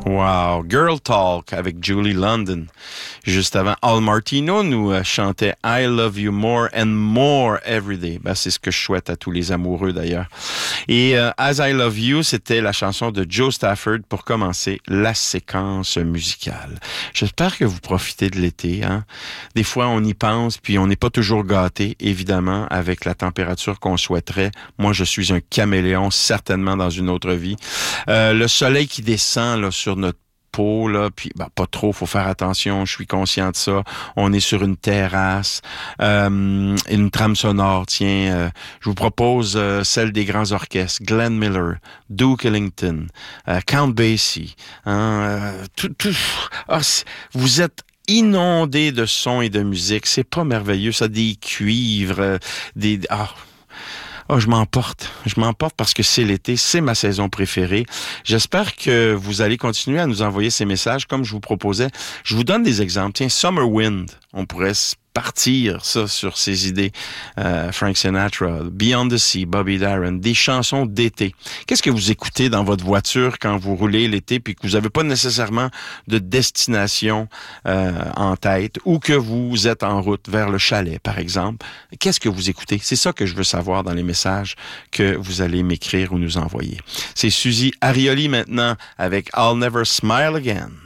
Wow, Girl Talk avec Julie London. Juste avant, Al Martino nous chantait I Love You More and More Every Day. Ben, c'est ce que je souhaite à tous les amoureux d'ailleurs. Et As I Love You, c'était la chanson de Joe Stafford pour commencer la séquence musicale. J'espère que vous profitez de l'été. Hein? Des fois, on y pense, puis on n'est pas toujours gâté, évidemment, avec la température qu'on souhaiterait. Moi, je suis un caméléon, certainement dans une autre vie. Le soleil qui descend là, sur notre peau, là, puis pas trop, faut faire attention, je suis conscient de ça. On est sur une terrasse, une trame sonore, tiens, je vous propose celle des grands orchestres, Glenn Miller, Duke Ellington, Count Basie, vous êtes inondés de sons et de musique, c'est pas merveilleux, ça, des cuivres, je m'emporte parce que c'est l'été, c'est ma saison préférée. J'espère que vous allez continuer à nous envoyer ces messages comme je vous proposais. Je vous donne des exemples. Tiens, Summer Wind, on pourrait partir ça sur ces idées. Frank Sinatra, Beyond the Sea, Bobby Darin, des chansons d'été. Qu'est-ce que vous écoutez dans votre voiture quand vous roulez l'été puis que vous n'avez pas nécessairement de destination en tête ou que vous êtes en route vers le chalet, par exemple? Qu'est-ce que vous écoutez? C'est ça que je veux savoir dans les messages que vous allez m'écrire ou nous envoyer. C'est Suzy Arioli maintenant avec I'll Never Smile Again.